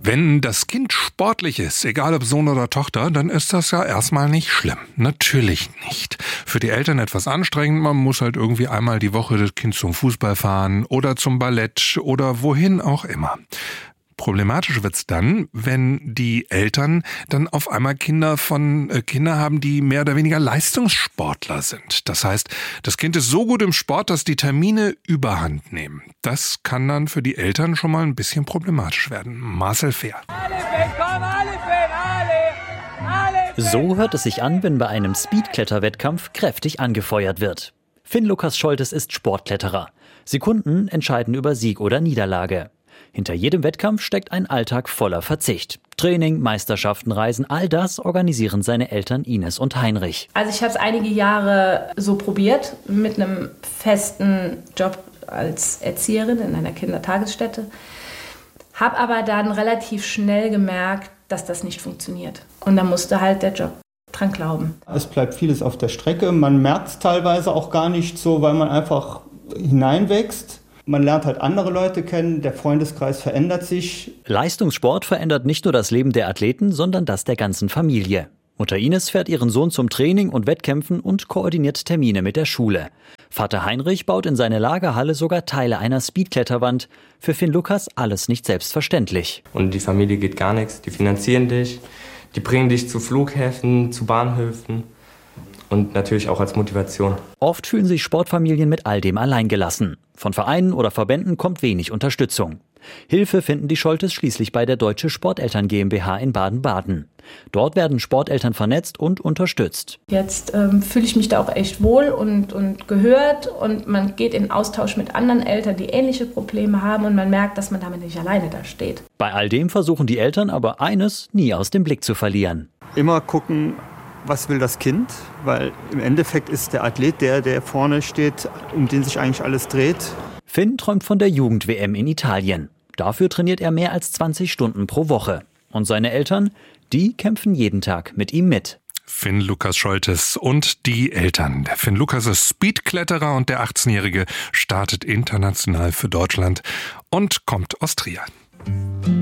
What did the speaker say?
Wenn das Kind sportlich ist, egal ob Sohn oder Tochter, dann ist das ja erstmal nicht schlimm. Natürlich nicht. Für die Eltern etwas anstrengend, man muss halt irgendwie einmal die Woche das Kind zum Fußball fahren oder zum Ballett oder wohin auch immer. Problematisch wird's dann, wenn die Eltern dann auf einmal Kinder haben, die mehr oder weniger Leistungssportler sind. Das heißt, das Kind ist so gut im Sport, dass die Termine überhand nehmen. Das kann dann für die Eltern schon mal ein bisschen problematisch werden. Marcel Fehr. So hört es sich an, wenn bei einem Speedkletterwettkampf kräftig angefeuert wird. Finn Lukas Scholtes ist Sportkletterer. Sekunden entscheiden über Sieg oder Niederlage. Hinter jedem Wettkampf steckt ein Alltag voller Verzicht. Training, Meisterschaften, Reisen, all das organisieren seine Eltern Ines und Heinrich. Also ich habe es einige Jahre so probiert, mit einem festen Job als Erzieherin in einer Kindertagesstätte. Habe aber dann relativ schnell gemerkt, dass das nicht funktioniert. Und da musste halt der Job dran glauben. Es bleibt vieles auf der Strecke. Man merkt es teilweise auch gar nicht so, weil man einfach hineinwächst. Man lernt halt andere Leute kennen, der Freundeskreis verändert sich. Leistungssport verändert nicht nur das Leben der Athleten, sondern das der ganzen Familie. Mutter Ines fährt ihren Sohn zum Training und Wettkämpfen und koordiniert Termine mit der Schule. Vater Heinrich baut in seine Lagerhalle sogar Teile einer Speedkletterwand. Für Finn Lukas alles nicht selbstverständlich. Und die Familie geht gar nichts, die finanzieren dich, die bringen dich zu Flughäfen, zu Bahnhöfen. Und natürlich auch als Motivation. Oft fühlen sich Sportfamilien mit all dem alleingelassen. Von Vereinen oder Verbänden kommt wenig Unterstützung. Hilfe finden die Scholtes schließlich bei der Deutsche Sporteltern GmbH in Baden-Baden. Dort werden Sporteltern vernetzt und unterstützt. Jetzt fühle ich mich da auch echt wohl und gehört. Und man geht in Austausch mit anderen Eltern, die ähnliche Probleme haben. Und man merkt, dass man damit nicht alleine da steht. Bei all dem versuchen die Eltern aber eines nie aus dem Blick zu verlieren. Immer gucken, was will das Kind? Weil im Endeffekt ist der Athlet der vorne steht, um den sich eigentlich alles dreht. Finn träumt von der Jugend-WM in Italien. Dafür trainiert er mehr als 20 Stunden pro Woche. Und seine Eltern, die kämpfen jeden Tag mit ihm mit. Finn Lukas Scholtes und die Eltern. Der Finn Lukas ist Speedkletterer und der 18-Jährige startet international für Deutschland und kommt aus Trier.